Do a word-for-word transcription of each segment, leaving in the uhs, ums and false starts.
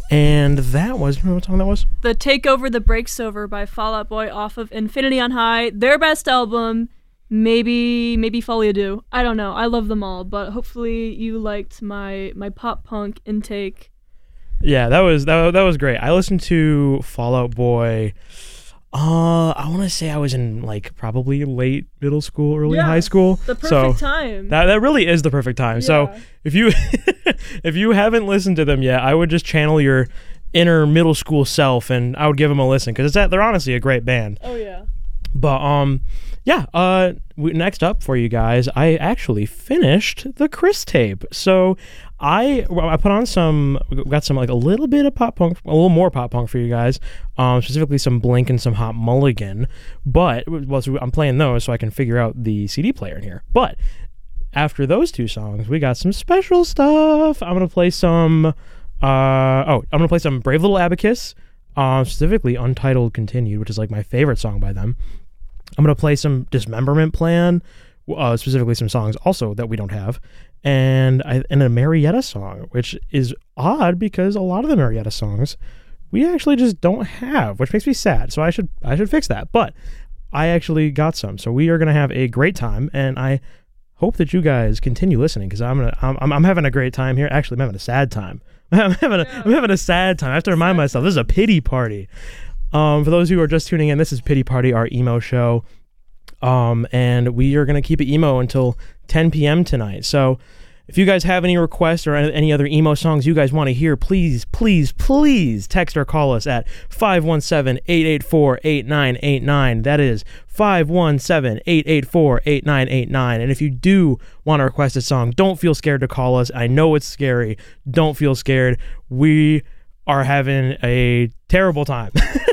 And that was, you know what song that was? The Takeover the Breaks Over by Fall Out Boy off of Infinity on High, their best album. Maybe maybe Folie à Deux. I don't know. I love them all, but hopefully you liked my my pop punk intake. Yeah, that was that, that was great. I listened to Fall Out Boy. Uh, I want to say I was in like probably late middle school, early yeah, high school. The perfect so time. That that really is the perfect time. Yeah. So if you if you haven't listened to them yet, I would just channel your inner middle school self, and I would give them a listen because they're honestly a great band. Oh yeah. But um, yeah. Uh, we, next up for you guys, I actually finished the Chris tape. So I I put on some, got some like a little bit of pop punk, a little more pop punk for you guys. Um, specifically some Blink and some Hot Mulligan. But well, so I'm playing those so I can figure out the C D player in here. But after those two songs, we got some special stuff. I'm gonna play some. Uh, oh, I'm gonna play some Brave Little Abacus. Uh, specifically Untitled Continued, which is like my favorite song by them. I'm going to play some Dismemberment Plan, uh, specifically some songs also that we don't have, and, I, and a Marietta song, which is odd because a lot of the Marietta songs we actually just don't have, which makes me sad, so I should I should fix that, but I actually got some, so we are going to have a great time, and I hope that you guys continue listening because I'm, gonna, I'm, I'm having a great time here. Actually, I'm having a sad time. I'm having a, I'm having a sad time. I have to remind myself, this is a pity party. Um, for those who are just tuning in, this is Pity Party, our emo show. Um, and we are going to keep it emo until ten p.m. tonight. So if you guys have any requests or any other emo songs you guys want to hear, please, please, please text or call us at five one seven, eight eight four, eight nine eight nine. That is five one seven, eight eight four, eight nine eight nine. And if you do want to request a song, don't feel scared to call us. I know it's scary. Don't feel scared. We are having a terrible time.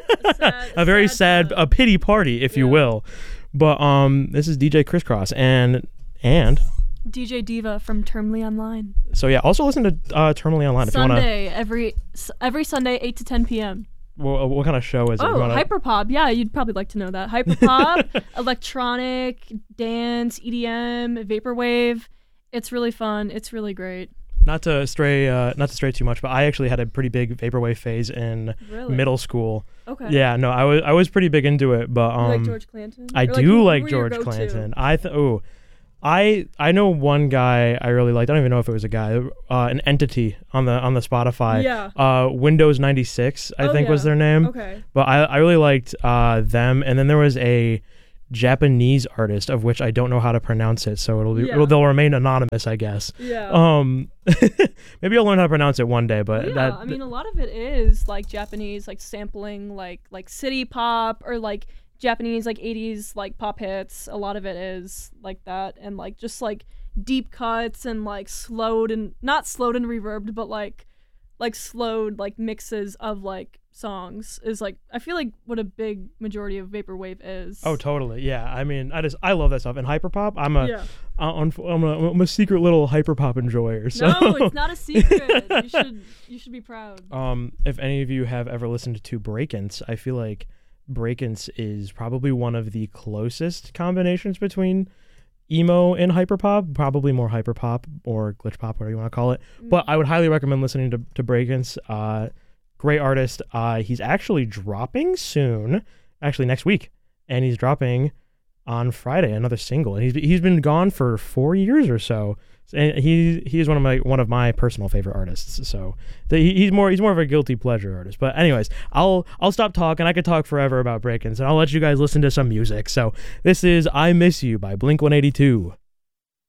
Sad, a very sad, sad, a pity party, if yeah. you will. But um, this is D J Crisscross and and D J Diva from Termly Online. So yeah, also listen to uh, Termly Online if Sunday, you want to. every every Sunday, eight to ten p.m. What, what kind of show is it? Oh, wanna... hyperpop. Yeah, you'd probably like to know that. Hyperpop, electronic, dance, E D M, vaporwave. It's really fun. It's really great. Not to stray, uh, not to stray too much, but I actually had a pretty big vaporwave phase in really? middle school. Okay. Yeah, no, I was I was pretty big into it, but um, you like George Clanton? I or do like, who, like who George Clanton. I th- oh, I I know one guy I really liked. I don't even know if it was a guy. Uh, an Entity on the on the Spotify. Yeah. Uh, Windows ninety-six, I oh, think yeah. was their name. Okay. But I I really liked uh them, and then there was a Japanese artist of which I don't know how to pronounce it, so it'll be yeah. it'll, they'll remain anonymous, I guess. Yeah. Um, maybe I'll learn how to pronounce it one day. But yeah, that I mean, a lot of it is like Japanese, like sampling, like like city pop or like Japanese like eighties like pop hits. A lot of it is like that, and like just like deep cuts and like slowed and not slowed and reverbed, but like like slowed like mixes of like songs is like I feel like what a big majority of vaporwave is. Oh, totally. Yeah. I mean, I just I love that stuff. And hyperpop, I'm a yeah. I'm, I'm, a, I'm a secret little hyperpop enjoyer. So. No, it's not a secret. you should you should be proud. Um, if any of you have ever listened to Breakins, I feel like Breakins is probably one of the closest combinations between emo and hyperpop, probably more hyperpop or glitch pop, whatever you want to call it. Mm. But I would highly recommend listening to, to Breakins. Uh, great artist. Uh, he's actually dropping soon, actually next week, and he's dropping on Friday another single. And he's he's been gone for four years or so. And he he is one of my one of my personal favorite artists. So the, he, he's more he's more of a guilty pleasure artist. But anyways, I'll I'll stop talking. I could talk forever about Breakins, and I'll let you guys listen to some music. So this is "I Miss You" by Blink one eighty-two.